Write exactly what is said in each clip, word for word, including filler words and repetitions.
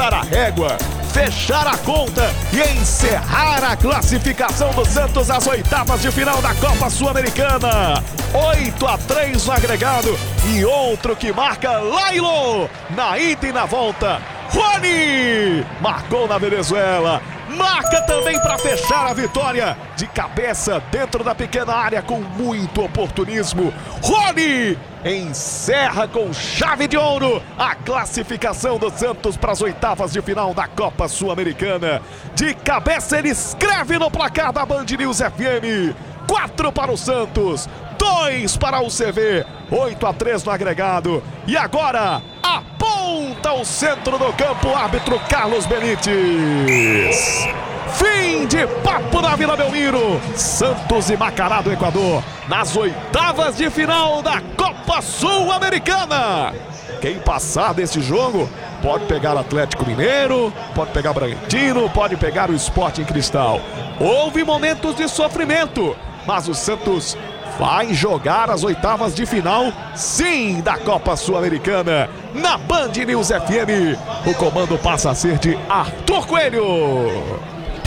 passar a régua, fechar a conta e encerrar a classificação do Santos às oitavas de final da Copa Sul-Americana. oito a três no agregado e outro que marca Lailo na ida e na volta. Rony marcou na Venezuela. Marca também para fechar a vitória de cabeça dentro da pequena área com muito oportunismo. Rony encerra com chave de ouro a classificação do Santos para as oitavas de final da Copa Sul-Americana. De cabeça ele escreve no placar da Band News F M. quatro para o Santos, dois para o C V, oito a três no agregado. E agora aponta o centro do campo o árbitro Carlos Benítez. Fim de papo na Vila Belmiro. Santos e Macará do Equador nas oitavas de final da Copa Sul-Americana. Quem passar desse jogo pode pegar Atlético Mineiro, pode pegar Bragantino, pode pegar o Sporting Cristal. Houve momentos de sofrimento, mas o Santos vai jogar as oitavas de final, sim, da Copa Sul-Americana, na Band News F M. O comando passa a ser de Arthur Coelho.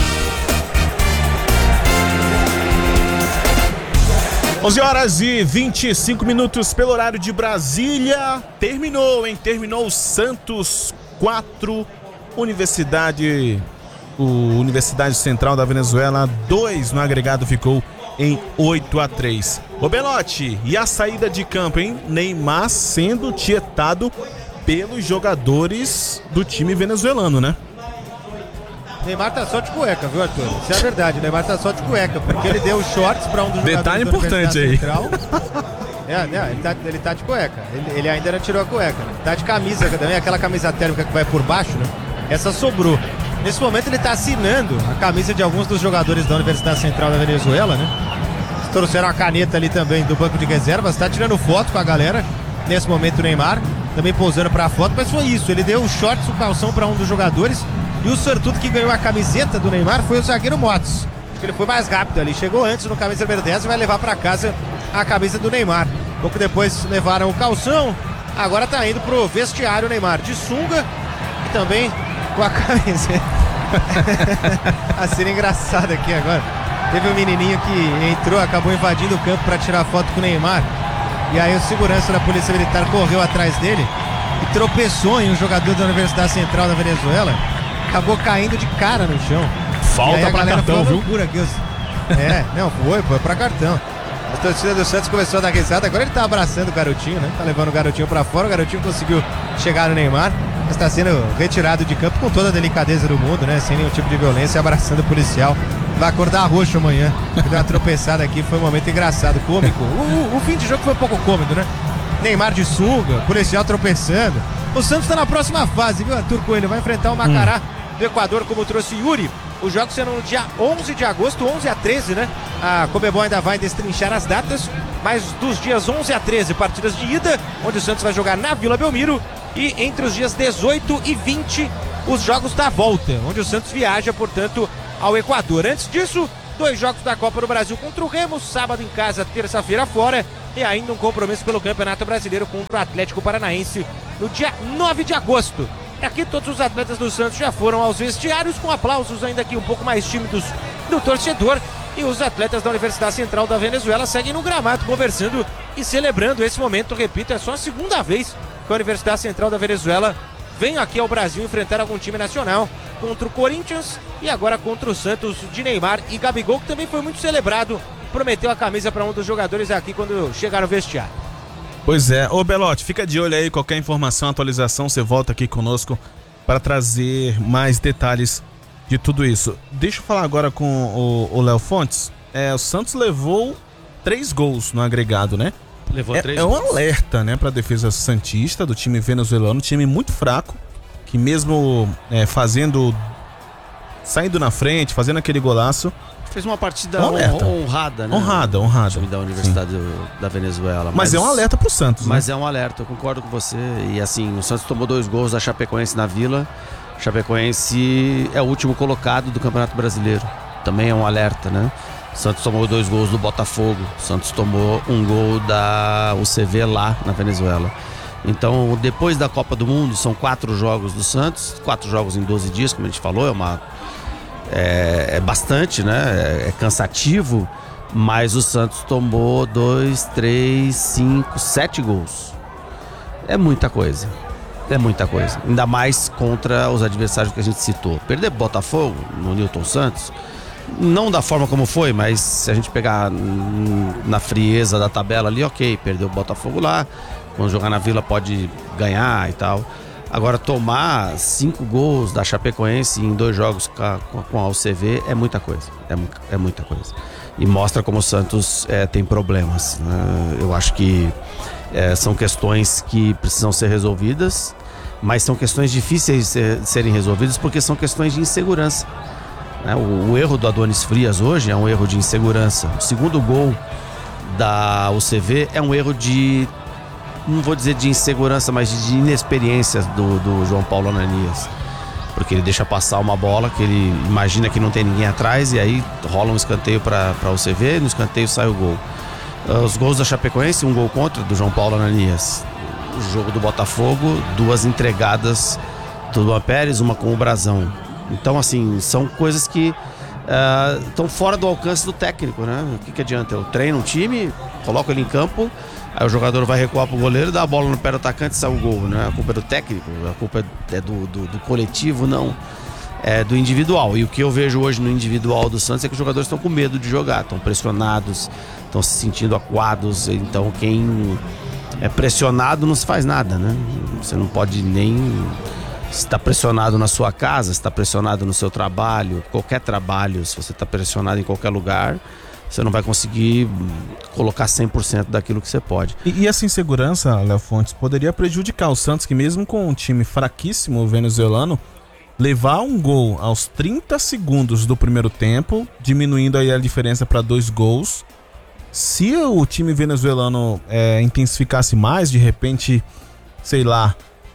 onze horas e vinte e cinco minutos pelo horário de Brasília. Terminou, hein? Terminou o Santos quatro, Universidade, o Universidade Central da Venezuela dois no agregado, ficou em oito a três. Ô Belotti, e a saída de campo, hein? Neymar sendo tietado pelos jogadores do time venezuelano, né? Neymar tá só de cueca, viu, Arthur? Isso é a verdade, o Neymar tá só de cueca, porque ele deu shorts pra um dos Detalhe jogadores da importante aí. Central. É, é, ele, tá, ele tá de cueca, ele, ele ainda não tirou a cueca, né? Tá de camisa também, aquela camisa térmica que vai por baixo, né? Essa sobrou. Nesse momento ele tá assinando a camisa de alguns dos jogadores da Universidade Central da Venezuela, né? Eles trouxeram a caneta ali também do banco de reservas, tá tirando foto com a galera. Nesse momento o Neymar também pousando pra foto, mas foi isso, ele deu o shorts, o calção pra um dos jogadores. E o sortudo que ganhou a camiseta do Neymar foi o zagueiro Motos. Acho que ele foi mais rápido ali. Chegou antes no camisa número dez e vai levar para casa a camisa do Neymar. Pouco depois levaram o calção. Agora tá indo pro vestiário o Neymar de sunga e também com a camiseta. A cena engraçada aqui agora. Teve um menininho que entrou, acabou invadindo o campo para tirar foto com o Neymar. E aí o segurança da Polícia Militar correu atrás dele e tropeçou em um jogador da Universidade Central da Venezuela. Acabou caindo de cara no chão. Falta pra cartão, viu? Aqui. É, não, foi, foi pra cartão. A torcida do Santos começou a dar risada. Agora ele tá abraçando o garotinho, né? Tá levando o garotinho pra fora. O garotinho conseguiu chegar no Neymar, mas tá sendo retirado de campo com toda a delicadeza do mundo, né? Sem nenhum tipo de violência, abraçando o policial. Vai acordar roxo amanhã. Deu uma tropeçada aqui, foi um momento engraçado, cômico. O, o, o fim de jogo foi um pouco cômico, né? Neymar de sunga, policial tropeçando. O Santos tá na próxima fase, viu, Arthur Coelho? Vai enfrentar o Macará hum. do Equador, como trouxe Yuri. Os jogos serão no dia onze de agosto, onze a treze, né? A Conmebol ainda vai destrinchar as datas, mas dos dias onze a treze, partidas de ida, onde o Santos vai jogar na Vila Belmiro, e entre os dias dezoito e vinte, os jogos da volta, onde o Santos viaja, portanto, ao Equador. Antes disso, dois jogos da Copa do Brasil contra o Remo, sábado em casa, terça-feira fora, e ainda um compromisso pelo Campeonato Brasileiro contra o Atlético Paranaense no dia nove de agosto. Aqui todos os atletas do Santos já foram aos vestiários, com aplausos ainda aqui um pouco mais tímidos do torcedor, e os atletas da Universidade Central da Venezuela seguem no gramado conversando e celebrando esse momento. Repito, é só a segunda vez que a Universidade Central da Venezuela vem aqui ao Brasil enfrentar algum time nacional, contra o Corinthians e agora contra o Santos de Neymar e Gabigol, que também foi muito celebrado, prometeu a camisa para um dos jogadores aqui quando chegaram no vestiário. Pois é, ô Belotti, fica de olho aí, qualquer informação, atualização, você volta aqui conosco para trazer mais detalhes de tudo isso. Deixa eu falar agora com o Léo Fontes. É, o Santos levou três gols no agregado, né? Levou é, três é um gols. alerta, né, para a defesa santista do time venezuelano, um time muito fraco, que mesmo é, fazendo, saindo na frente, fazendo aquele golaço, fez uma partida um hon- honrada, né? Honrada, honrada. O time da Universidade do, da Venezuela. Mas, mas é um alerta pro Santos, Mas né? é um alerta, eu concordo com você. E assim, o Santos tomou dois gols da Chapecoense na Vila. Chapecoense é o último colocado do Campeonato Brasileiro. Também é um alerta, né? O Santos tomou dois gols do Botafogo. O Santos tomou um gol da U C V lá na Venezuela. Então, depois da Copa do Mundo, são quatro jogos do Santos, quatro jogos em doze dias, como a gente falou, é uma é, é bastante, né? É, é cansativo, mas o Santos tomou dois, três, cinco, sete gols. É muita coisa. É muita coisa. Ainda mais contra os adversários que a gente citou. Perder Botafogo no Newton Santos, não da forma como foi, mas se a gente pegar na frieza da tabela ali, ok, perdeu o Botafogo lá. Quando jogar na Vila pode ganhar e tal. Agora, tomar cinco gols da Chapecoense em dois jogos com a U C V é muita coisa. É, é muita coisa. E mostra como o Santos é, tem problemas, né? Eu acho que é, são questões que precisam ser resolvidas, mas são questões difíceis de, ser, de serem resolvidas porque são questões de insegurança, né? O, o erro do Adonis Frias hoje é um erro de insegurança. O segundo gol da U C V é um erro de, não vou dizer de insegurança, mas de inexperiência do, do João Paulo Ananias. Porque ele deixa passar uma bola que ele imagina que não tem ninguém atrás e aí rola um escanteio para a U C V e no escanteio sai o gol. Os gols da Chapecoense, um gol contra do João Paulo Ananias. O jogo do Botafogo, duas entregadas do Luan Pérez, uma com o Brazão. Então, assim, são coisas que estão uh, fora do alcance do técnico, né? O que, que adianta? Eu treino um time, coloco ele em campo, aí o jogador vai recuar pro goleiro, dá a bola no pé do atacante e sai o gol, né? A culpa é do técnico, a culpa é do, do, do coletivo, não. É do individual. E o que eu vejo hoje no individual do Santos é que os jogadores estão com medo de jogar, estão pressionados, estão se sentindo acuados. Então quem é pressionado não se faz nada, né? Você não pode nem... Se está pressionado na sua casa, se está pressionado no seu trabalho, qualquer trabalho, se você está pressionado em qualquer lugar, você não vai conseguir colocar cem por cento daquilo que você pode. E, e essa insegurança, Léo Fontes, poderia prejudicar o Santos, que mesmo com um time fraquíssimo venezuelano, levar um gol aos trinta segundos do primeiro tempo, diminuindo aí a diferença para dois gols. Se o time venezuelano é, intensificasse mais, de repente, sei lá,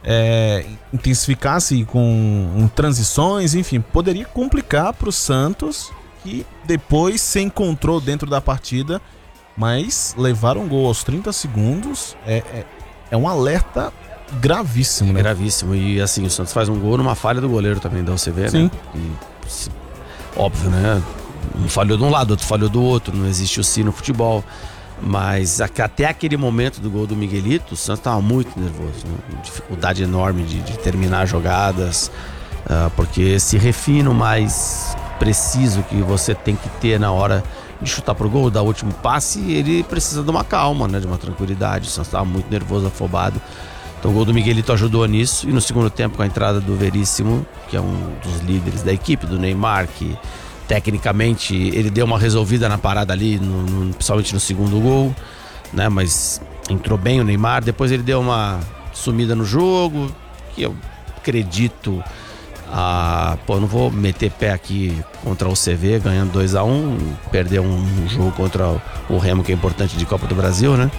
é, intensificasse com um, transições, enfim, poderia complicar para o Santos, que depois se encontrou dentro da partida, mas levar um gol aos trinta segundos é, é, é um alerta gravíssimo, né? Gravíssimo. E assim, o Santos faz um gol numa falha do goleiro também da U C V, Sim. né? E, se, óbvio, né? Um falhou de um lado, outro falhou do outro. Não existe o si no futebol. Mas até aquele momento do gol do Miguelito, o Santos estava muito nervoso, né? Dificuldade enorme de, de terminar jogadas, uh, porque esse refino mais preciso que você tem que ter na hora de chutar pro gol, dar o último passe, ele precisa de uma calma, né? De uma tranquilidade. O Santos estava muito nervoso, afobado. Então o gol do Miguelito ajudou nisso. E no segundo tempo, com a entrada do Veríssimo, que é um dos líderes da equipe, do Neymar, que tecnicamente ele deu uma resolvida na parada ali, no, no, principalmente no segundo gol, né? Mas entrou bem o Neymar. Depois ele deu uma sumida no jogo, que eu acredito, ah, pô, não vou meter pé aqui contra o C V, ganhando dois a um, perdeu um jogo contra o Remo, que é importante, de Copa do Brasil, né?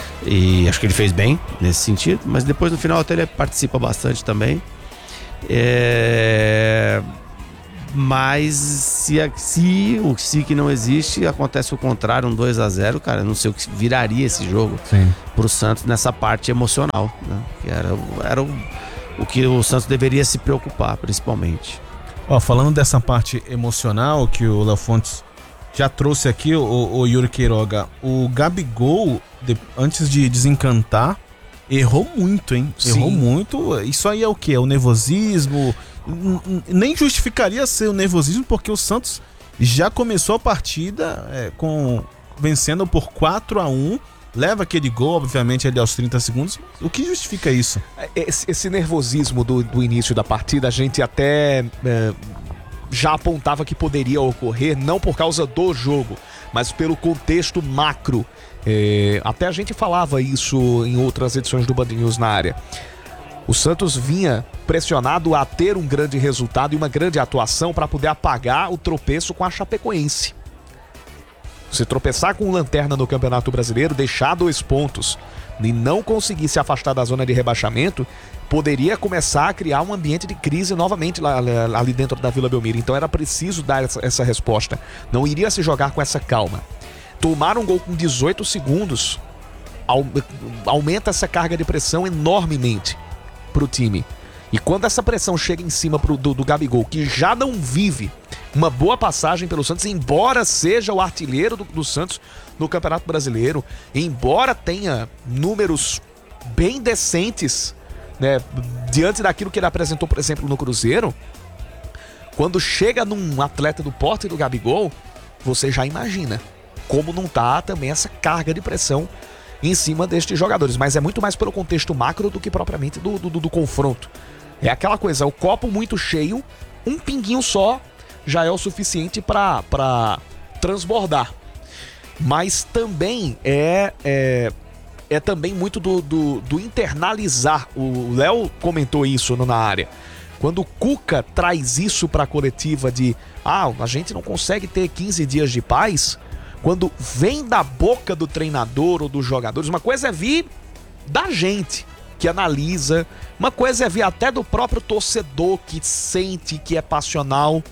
E acho que ele fez bem nesse sentido, mas depois no final até ele participa bastante também. É... Mas se, se o se que não existe, acontece o contrário, um dois a zero, cara, eu não sei o que viraria esse jogo Sim. pro Santos nessa parte emocional, né? Que era, era o, o que o Santos deveria se preocupar, principalmente. Ó, falando dessa parte emocional que o Léo Fontes já trouxe aqui, o, o Yuri Queiroga, o Gabigol, de, antes de desencantar, errou muito, hein? Sim. Errou muito. Isso aí é o quê? É o nervosismo? Nem justificaria ser o nervosismo, porque o Santos já começou a partida é, com, vencendo por quatro a um. Leva aquele gol, obviamente, ali aos trinta segundos. O que justifica isso? Esse, esse nervosismo do, do início da partida, a gente até é, já apontava que poderia ocorrer, não por causa do jogo, mas pelo contexto macro. É, até a gente falava isso em outras edições do Band News na área. O Santos vinha pressionado a ter um grande resultado e uma grande atuação para poder apagar o tropeço com a Chapecoense. Se tropeçar com o Lanterna no Campeonato Brasileiro, deixar dois pontos e não conseguir se afastar da zona de rebaixamento, poderia começar a criar um ambiente de crise novamente lá, ali dentro da Vila Belmiro. Então era preciso dar essa, essa resposta. Não iria se jogar com essa calma. Tomar um gol com dezoito segundos aumenta essa carga de pressão enormemente pro time. E quando essa pressão chega em cima pro, do, do Gabigol, que já não vive uma boa passagem pelo Santos, embora seja o artilheiro do, do Santos no Campeonato Brasileiro, embora tenha números bem decentes, né, diante daquilo que ele apresentou, por exemplo, no Cruzeiro, quando chega num atleta do porte do Gabigol, você já imagina como não tá também essa carga de pressão em cima destes jogadores. Mas é muito mais pelo contexto macro do que propriamente do, do, do confronto. É aquela coisa, o copo muito cheio, um pinguinho só já é o suficiente para para transbordar. Mas também é, é, é também muito do, do, do internalizar. O Léo comentou isso na área. Quando o Cuca traz isso para a coletiva de ah, a gente não consegue ter quinze dias de paz, quando vem da boca do treinador ou dos jogadores, uma coisa é vir da gente, que analisa, uma coisa é vir até do próprio torcedor que sente, que é passional.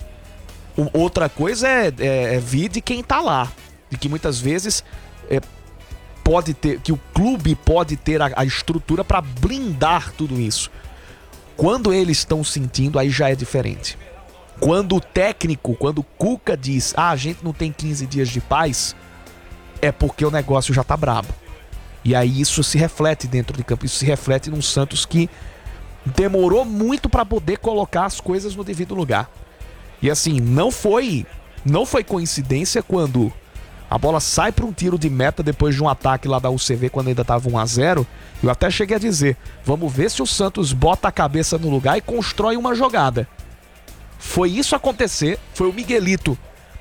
Outra coisa é, é, é vir de quem tá lá, de que muitas vezes é, pode ter, que o clube pode ter a, a estrutura para blindar tudo isso. Quando eles estão sentindo, aí já é diferente. Quando o técnico, quando o Cuca diz, ah, a gente não tem quinze dias de paz, é porque o negócio já tá brabo. E aí isso se reflete dentro de campo, isso se reflete num Santos que demorou muito para poder colocar as coisas no devido lugar. E assim, não foi, não foi coincidência quando a bola sai para um tiro de meta depois de um ataque lá da U C V, quando ainda tava um a zero. Eu até cheguei a dizer, vamos ver se o Santos bota a cabeça no lugar e constrói uma jogada. Foi isso acontecer, foi o Miguelito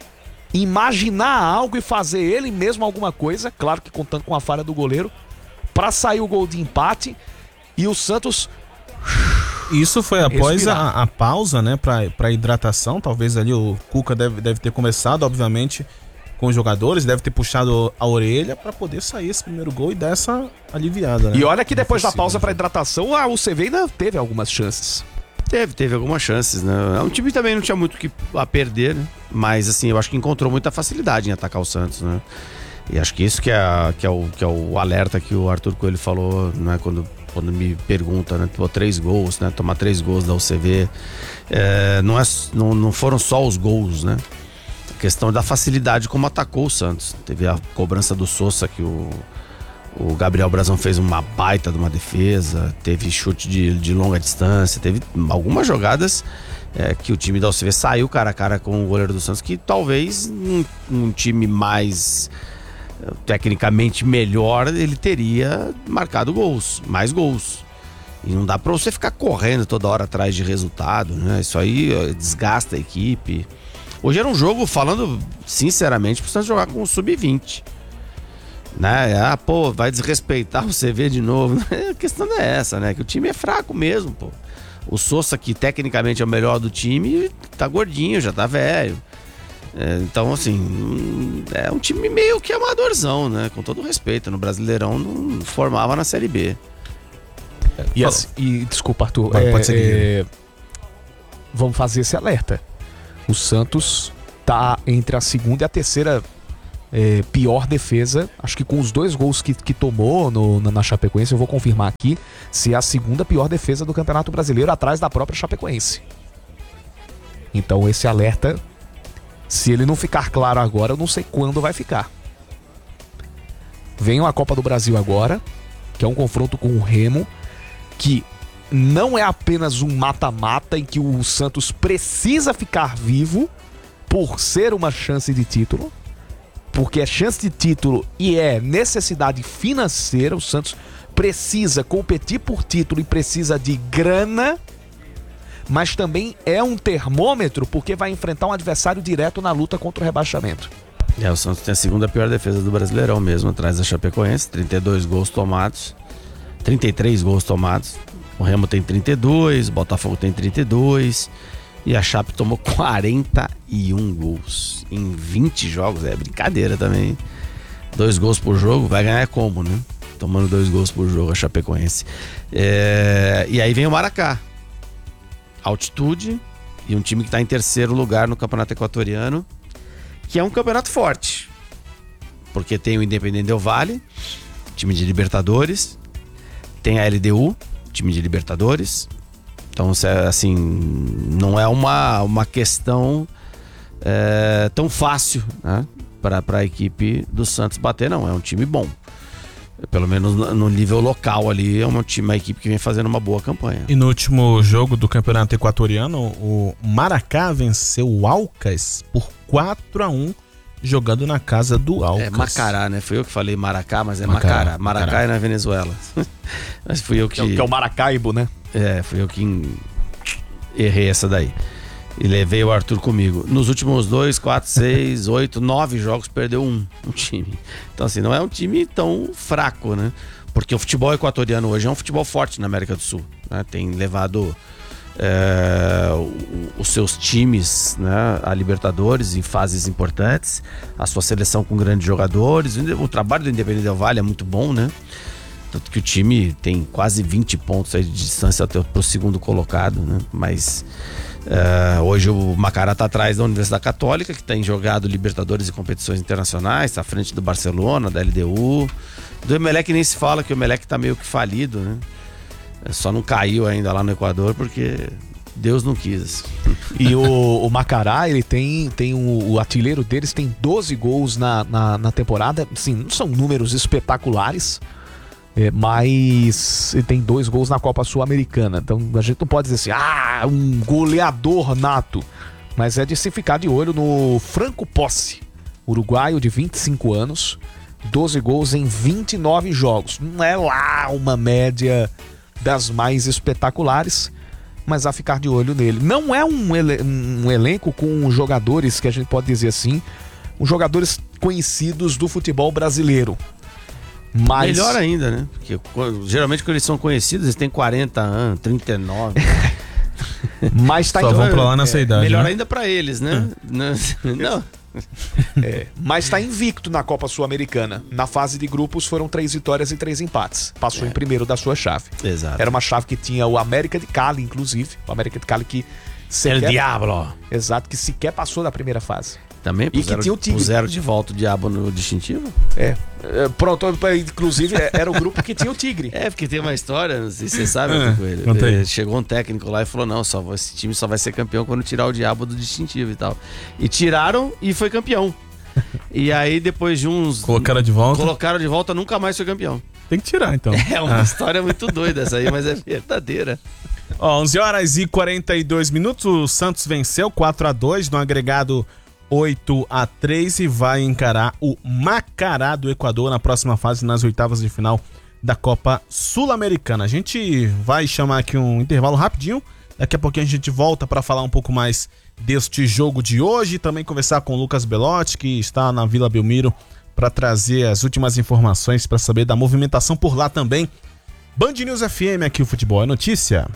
imaginar algo e fazer ele mesmo alguma coisa, claro que contando com a falha do goleiro, para sair o gol de empate e o Santos... Isso foi após a, a pausa, né, pra, pra hidratação. Talvez ali o Cuca deve, deve ter começado, obviamente, com os jogadores, deve ter puxado a orelha pra poder sair esse primeiro gol e dar essa aliviada, né? E olha que depois da pausa pra hidratação, a U C V ainda teve algumas chances. Teve, teve algumas chances, né? O time também não tinha muito que a perder, né? Mas, assim, eu acho que encontrou muita facilidade em atacar o Santos, né? E acho que isso que é, que é, o, que é o alerta que o Arthur Coelho falou, né? Quando, quando me pergunta, né? Pô, três gols, né? Tomar três gols da U C V. É, não, é, não, não foram só os gols, né? A questão da facilidade como atacou o Santos. Teve a cobrança do Sousa que o... O Gabriel Brazão fez uma baita de uma defesa, teve chute de, de longa distância, teve algumas jogadas é, que o time da U C V saiu cara a cara com o goleiro do Santos, que talvez um, um time mais tecnicamente melhor, ele teria marcado gols, mais gols. E não dá pra você ficar correndo toda hora atrás de resultado, né? Isso aí ó, desgasta a equipe. Hoje era um jogo, falando sinceramente, pro Santos jogar com o sub vinte. Né? Ah, pô, vai desrespeitar o C V de novo. A questão não é essa, né? Que o time é fraco mesmo, pô. O Sousa, que tecnicamente é o melhor do time, tá gordinho, já tá velho. É, então, assim, é um time meio que amadorzão, né? Com todo respeito, no Brasileirão não formava na Série B. E, assim, e desculpa, Arthur, Vai, é, pode seguir. é, vamos fazer esse alerta. O Santos tá entre a segunda e a terceira É, pior defesa, acho que com os dois gols que, que tomou no, na, na Chapecoense, eu vou confirmar aqui, se é a segunda pior defesa do Campeonato Brasileiro, atrás da própria Chapecoense. Então esse alerta, se ele não ficar claro agora, eu não sei quando vai ficar. Vem a Copa do Brasil agora, que é um confronto com o Remo, que não é apenas um mata-mata em que o Santos precisa ficar vivo por ser uma chance de título, porque é chance de título e é necessidade financeira. O Santos precisa competir por título e precisa de grana, mas também é um termômetro porque vai enfrentar um adversário direto na luta contra o rebaixamento. É, o Santos tem a segunda pior defesa do Brasileirão mesmo, atrás da Chapecoense, trinta e dois gols tomados, trinta e três gols tomados. O Remo tem trinta e dois, o Botafogo tem trinta e dois... E a Chape tomou quarenta e um gols em vinte jogos. É brincadeira também. Dois gols por jogo, vai ganhar como, né? Tomando dois gols por jogo a Chapecoense. É... E aí vem o Maracá. Altitude e um time que está em terceiro lugar no Campeonato Equatoriano, que é um campeonato forte. Porque tem o Independente Del Valle, time de Libertadores. Tem a L D U, time de Libertadores. Então, assim, não é uma, uma questão é, tão fácil, né, para a equipe do Santos bater, não. É um time bom. Pelo menos no nível local ali, é uma, time, uma equipe que vem fazendo uma boa campanha. E no último jogo do Campeonato Equatoriano, o Maracá venceu o Aucas por quatro a um, jogando na casa do Aucas. É Macará, né? Fui eu que falei Maracá, mas é Macará. Macará, Maracá é na Venezuela. Mas fui eu que... Que é o Maracaibo, né? É, fui eu que errei essa daí. E levei o Arthur comigo. Nos últimos dois, quatro, seis, oito, nove jogos, perdeu um, um time. Então, assim, não é um time tão fraco, né? Porque o futebol equatoriano hoje é um futebol forte na América do Sul, né? Tem levado é, os seus times, né, a Libertadores em fases importantes, a sua seleção com grandes jogadores. O trabalho do Independente Del Valle é muito bom, né? Tanto que o time tem quase vinte pontos aí de distância até pro segundo colocado, né? Mas... Uh, hoje o Macará está atrás da Universidade Católica, que tem jogado Libertadores e competições internacionais, está à frente do Barcelona, da L D U. Do Emelec nem se fala, que o Emelec está meio que falido, né? Só não caiu ainda lá no Equador porque Deus não quis. E o, o Macará, ele tem, tem o, o artilheiro deles tem doze gols na, na, na temporada. Sim, não são números espetaculares, É, mas ele tem dois gols na Copa Sul-Americana. Então a gente não pode dizer assim, ah, um goleador nato. Mas é de se ficar de olho no Franco Posse, uruguaio de vinte e cinco anos, doze gols em vinte e nove jogos. Não é lá uma média das mais espetaculares, mas a ficar de olho nele. Não é um, ele- um elenco com jogadores que a gente pode dizer assim, os jogadores conhecidos do futebol brasileiro. Mas... Melhor ainda, né? Porque geralmente quando eles são conhecidos, eles têm quarenta anos, trinta e nove. Mas tá Só então, vão pra lá nessa É, idade, melhor né? ainda pra eles, né? Não. não. é, mas tá invicto na Copa Sul-Americana. Na fase de grupos foram três vitórias e três empates. Passou É. em primeiro da sua chave. Exato. Era uma chave que tinha o América de Cali, inclusive. O América de Cali que sequer... El Diablo. Exato, que sequer passou da primeira fase. Também que puseram, tinha o Tigre. puseram de volta o diabo no distintivo? É. é pronto, inclusive era o grupo que tinha o Tigre. É, porque tem uma história, não sei se você sabe, É, Coelho. conta aí. É, chegou um técnico lá e falou, não, só, esse time só vai ser campeão quando tirar o diabo do distintivo e tal. E tiraram e foi campeão. E aí depois de uns... Colocaram de volta. Colocaram de volta, nunca mais foi campeão. Tem que tirar, então. É uma Ah. história muito doida essa aí, mas é verdadeira. Ó, onze horas e quarenta e dois minutos, o Santos venceu quatro a dois no agregado oito a três e vai encarar o Macará do Equador na próxima fase, nas oitavas de final da Copa Sul-Americana. A gente vai chamar aqui um intervalo rapidinho, daqui a pouquinho a gente volta para falar um pouco mais deste jogo de hoje e também conversar com o Lucas Belotti, que está na Vila Belmiro, para trazer as últimas informações, para saber da movimentação por lá também. Band News F M, aqui o Futebol é Notícia.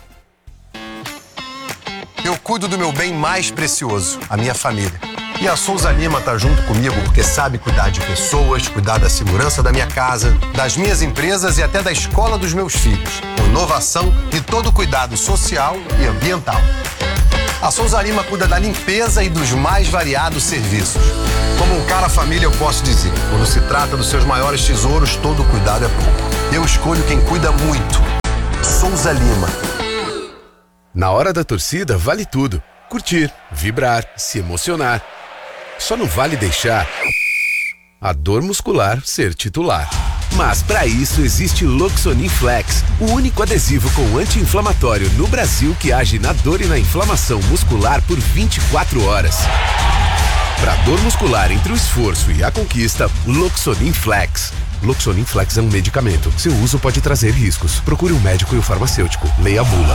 Eu cuido do meu bem mais precioso, a minha família. E a Souza Lima tá junto comigo porque sabe cuidar de pessoas, cuidar da segurança da minha casa, das minhas empresas e até da escola dos meus filhos. Com inovação e todo cuidado social e ambiental. A Souza Lima cuida da limpeza e dos mais variados serviços. Como um cara família, eu posso dizer, quando se trata dos seus maiores tesouros, todo cuidado é pouco. Eu escolho quem cuida muito. Souza Lima. Na hora da torcida, vale tudo. Curtir, vibrar, se emocionar. Só não vale deixar a dor muscular ser titular. Mas para isso existe Loxonin Flex, o único adesivo com anti-inflamatório no Brasil que age na dor e na inflamação muscular por vinte e quatro horas. Para dor muscular entre o esforço e a conquista, Loxonin Flex. Loxonin Flex é um medicamento. Seu uso pode trazer riscos. Procure um médico e o farmacêutico. Leia a bula.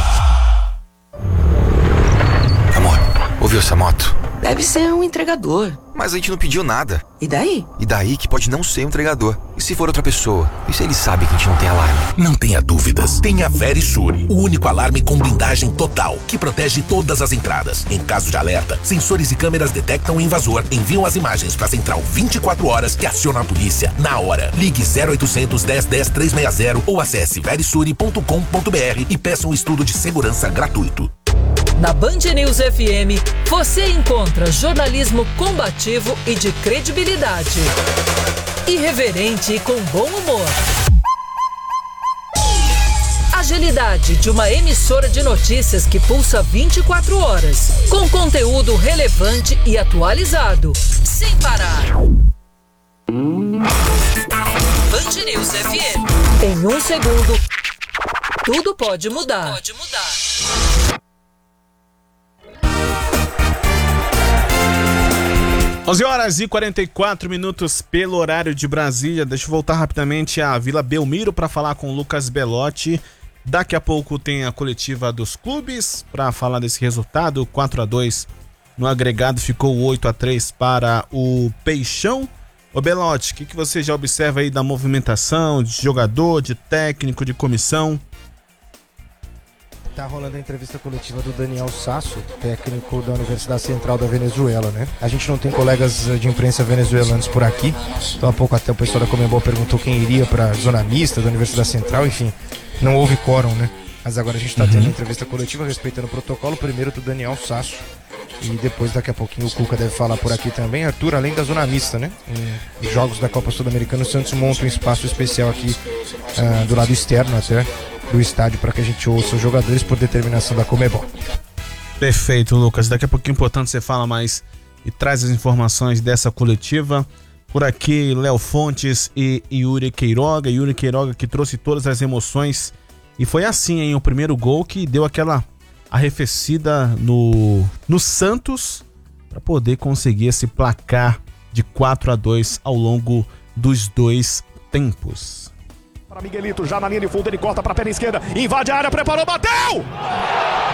Amor, ouviu essa moto? Deve ser um entregador. Mas a gente não pediu nada. E daí? E daí que pode não ser um entregador. E se for outra pessoa? E se ele sabe que a gente não tem alarme? Não tenha dúvidas. Tenha Verisur, o único alarme com blindagem total, que protege todas as entradas. Em caso de alerta, sensores e câmeras detectam o invasor, enviam as imagens para a central vinte e quatro horas que aciona a polícia na hora. Ligue zero oitocentos, dez, dez, trezentos e sessenta ou acesse verisure ponto com ponto br e peça um estudo de segurança gratuito. Na Band News F M, você encontra jornalismo combativo e de credibilidade. Irreverente e com bom humor. agilidade de uma emissora de notícias que pulsa vinte e quatro horas, com conteúdo relevante e atualizado, sem parar. Band News F M. Em um segundo, tudo pode mudar. Pode mudar. onze horas e quarenta e quatro minutos pelo horário de Brasília. Deixa eu voltar rapidamente à Vila Belmiro para falar com o Lucas Belotti. Daqui a pouco tem a coletiva dos clubes para falar desse resultado. quatro a dois no agregado, ficou oito a três para o Peixão. Ô Belotti, o que, que você já observa aí da movimentação de jogador, de técnico, de comissão? Tá rolando a entrevista coletiva do Daniel Sasso, técnico da Universidade Central da Venezuela, né? A gente não tem colegas de imprensa venezuelanos por aqui, então há pouco até o pessoal da Conmebol perguntou quem iria para a zona mista da Universidade Central, enfim, não houve quórum, né? Mas agora a gente está uhum. tendo a entrevista coletiva respeitando o protocolo, primeiro do Daniel Sasso, e depois daqui a pouquinho o Cuca deve falar por aqui também. Arthur, além da zona mista, né? Em jogos da Copa Sul-Americana, o Santos monta um espaço especial aqui uh, do lado externo até do estádio para que a gente ouça os jogadores por determinação da Conmebol. Perfeito, Lucas. Daqui a pouquinho é importante você fala mais e traz as informações dessa coletiva. Por aqui, Léo Fontes e Yuri Queiroga. Yuri Queiroga que trouxe todas as emoções. E foi assim, hein? O primeiro gol que deu aquela arrefecida no, no Santos para poder conseguir esse placar de quatro a dois ao longo dos dois tempos. Para Miguelito, já na linha de fundo, ele corta para a perna esquerda, invade a área, preparou, bateu!